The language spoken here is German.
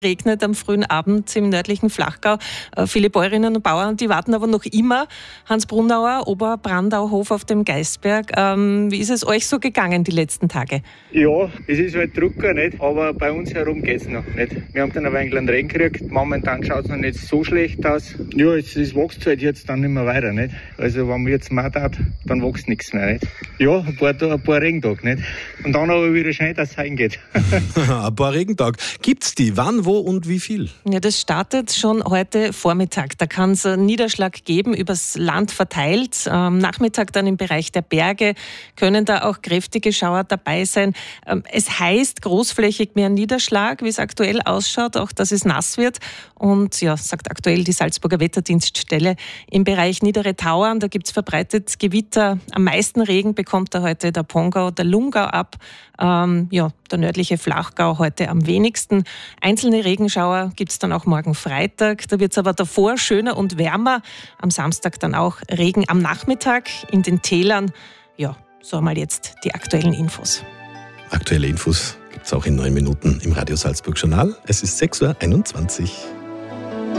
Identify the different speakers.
Speaker 1: Regnet am frühen Abend im nördlichen Flachgau. Viele Bäuerinnen und Bauern, die warten aber noch immer. Hans Brunauer, Oberbrandauhof auf dem Geisberg. Wie ist es euch so gegangen die letzten Tage?
Speaker 2: Ja, es ist halt Drucker, nicht? Aber bei uns herum geht es noch nicht. Wir haben dann ein wenig einen Regen gekriegt. Momentan schaut es noch nicht so schlecht aus. Ja, es wächst halt jetzt dann nicht mehr weiter, nicht? Also wenn man jetzt mal hat, dann wächst nichts mehr, nicht? Ja, ein paar Regentage, nicht? Und dann aber wieder schnell, dass es reingeht.
Speaker 3: Ein paar Regentage. Gibt's die? Wann, wo und wie viel?
Speaker 1: Ja, das startet schon heute Vormittag. Da kann es Niederschlag geben, übers Land verteilt. Am Nachmittag dann im Bereich der Berge können da auch kräftige Schauer dabei sein. Es heißt großflächig mehr Niederschlag, wie es aktuell ausschaut, auch dass es nass wird. Und ja, sagt aktuell die Salzburger Wetterdienststelle, im Bereich Niedere Tauern, da gibt es verbreitet Gewitter. Am meisten Regen bekommt da heute der Pongau, der Lungau ab. Der nördliche Flachgau heute am wenigsten. Einzelne Regenschauer gibt es dann auch morgen Freitag. Da wird es aber davor schöner und wärmer. Am Samstag dann auch Regen am Nachmittag in den Tälern. Ja, so einmal jetzt die aktuellen Infos.
Speaker 3: Aktuelle Infos gibt es auch in 9 Minuten im Radio Salzburg Journal. Es ist 6:21 Uhr.